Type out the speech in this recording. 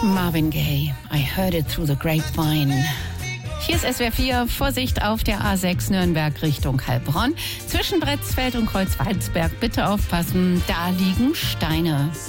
Marvin Gaye, I heard it through the grapevine. Hier ist SWR 4, Vorsicht auf der A6 Nürnberg Richtung Heilbronn. Zwischen Bretzfeld und Kreuzwaldsberg bitte aufpassen, da liegen Steine.